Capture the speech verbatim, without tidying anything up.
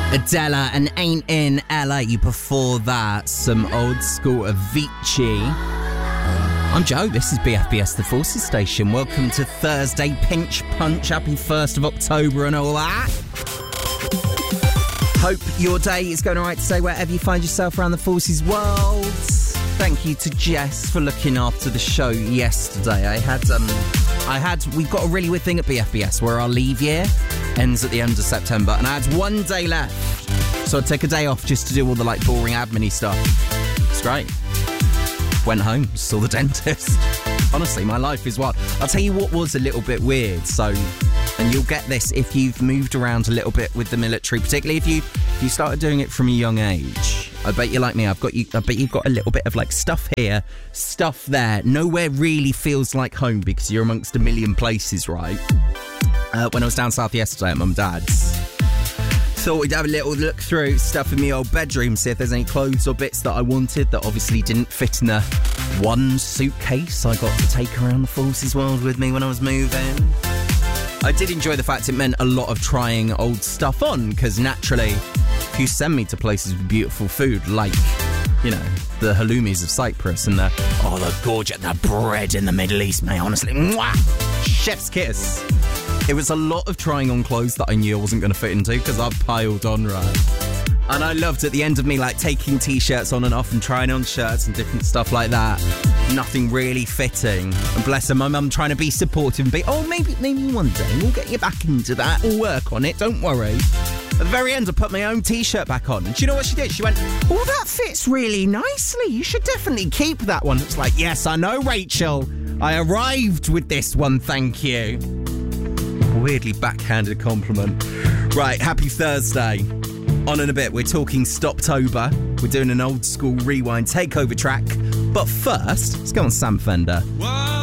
Adela and Ain't in L A. Before that, some old school Avicii. I'm Joe, this is B F B S The Forces Station. Welcome to Thursday Pinch Punch. Happy first of October and all that. Hope your day is going alright today wherever you find yourself around the Forces world. Thank you to Jess for looking after the show yesterday. I had, um, I had, we've got a really weird thing at B F B S where our leave year ends at the end of September, and I had one day left, so I'd take a day off just to do all the like boring admin-y stuff. It's great. Went home, saw the dentist. Honestly, my life is wild. I'll tell you what was a little bit weird. So, and you'll get this if you've moved around a little bit with the military, particularly if you if you started doing it from a young age. I bet you're like me. I've got you. I bet you've got a little bit of like stuff here, stuff there. Nowhere really feels like home because you're amongst a million places, right? Uh, when I was down south yesterday at Mum and Dad's, thought we'd have a little look through stuff in my old bedroom, see if there's any clothes or bits that I wanted that obviously didn't fit in the one suitcase I got to take around the Forces world with me when I was moving. I did enjoy the fact it meant a lot of trying old stuff on, because naturally, if you send me to places with beautiful food, like, you know, the halloumis of Cyprus and the, oh, the gorgeous, the bread in the Middle East, mate, honestly, mwah, chef's kiss. It was a lot of trying on clothes that I knew I wasn't going to fit into because I've piled on, right? And I loved at the end of me, like, taking T-shirts on and off and trying on shirts and different stuff like that. Nothing really fitting. And bless her, my mum trying to be supportive and be, oh, maybe maybe one day we'll get you back into that. We'll work on it, don't worry. At the very end, I put my own T-shirt back on. And do you know what she did? She went, oh, that fits really nicely. You should definitely keep that one. It's like, yes, I know, Rachel. I arrived with this one, thank you. Weirdly backhanded compliment. Right, happy Thursday. On in a bit, we're talking Stoptober. We're doing an old school rewind takeover track. But first, let's go on Sam Fender. What?